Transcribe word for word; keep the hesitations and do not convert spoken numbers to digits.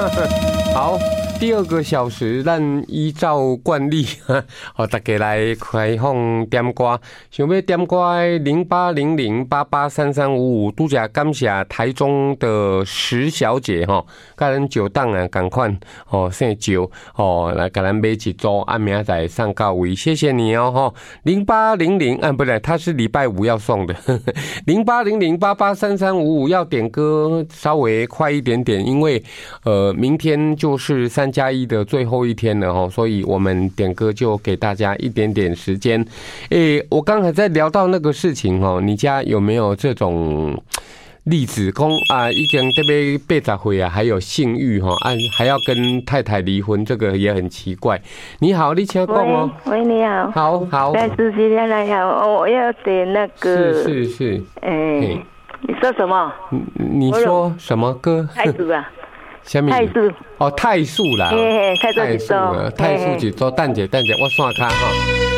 好，第二个小时，咱依照惯例，好，大家来开放点歌。想要点歌的零八零零八八三三五五，拄则感谢台中的石小姐吼，甲咱九档啊，赶快哦，姓九哦，来甲咱买一组，按明仔载上到位，谢谢你哦吼。零八零零，啊，不对，他是礼拜五要送的，零八零零八八三三五五要点歌稍微快一点点，因为呃，明天就是三加一的最后一天了哈，所以我们点歌就给大家一点点时间。诶，我刚才在聊到那个事情哈，你家有没有这种例子？讲啊，已经这边八十岁啊，还有性欲哈，啊，还要跟太太离婚，这个也很奇怪。你好，你请讲哦。 喂，你好。 好好。 来，主持人来好，我要点那个。 是是是。 哎，你说什么？ 你说什么歌？ 太子啊。 太素哦，太素啦， 嘿嘿，太素一组， 太素一组，等者等者，我线卡哈。